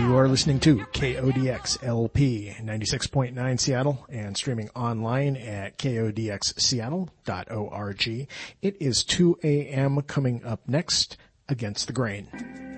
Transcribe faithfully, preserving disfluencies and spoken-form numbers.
You are listening to K O D X L P ninety-six point nine Seattle and streaming online at K O D X Seattle dot org. It is two a.m. coming up next, Against the Grain.